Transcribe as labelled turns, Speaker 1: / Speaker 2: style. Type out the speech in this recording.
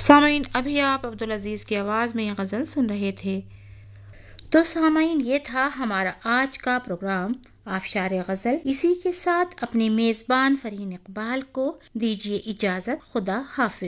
Speaker 1: सामाइन, अभी आप अब्दुल अजीज़ की आवाज़ में ये गज़ल सुन रहे थे। तो सामाइन, ये था हमारा आज का प्रोग्राम आफशार गज़ल। इसी के साथ अपने मेज़बान फरहीन इकबाल को दीजिए इजाज़त। खुदा हाफिज।